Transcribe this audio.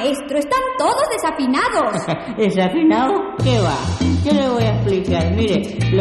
maestro, están todos desafinados. ¿Desafinado? ¿Qué va? Yo le voy a explicar. Mire,